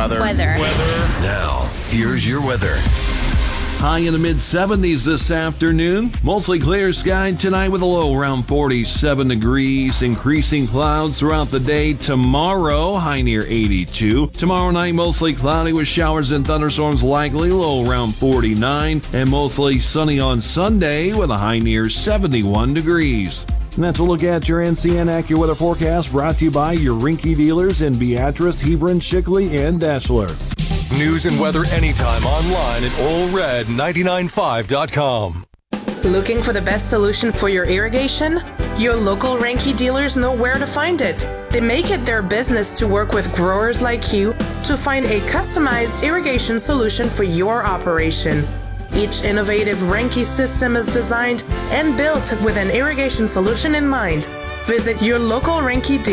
weather. Now, here's your weather. High in the mid-70s this afternoon. Mostly clear sky tonight with a low around 47 degrees. Increasing clouds throughout the day. Tomorrow, high near 82. Tomorrow night, mostly cloudy with showers and thunderstorms likely. Low around 49. And mostly sunny on Sunday with a high near 71 degrees. And that's a look at your NCN AccuWeather forecast, brought to you by your Rinky dealers in Beatrice, Hebron, Shickley, and Deshler. News and weather anytime online at allred995.com. Looking for the best solution for your irrigation? Your local Renke dealers know where to find it. They make it their business to work with growers like you to find a customized irrigation solution for your operation. Each innovative Renke system is designed and built with an irrigation solution in mind. Visit your local Renke dealer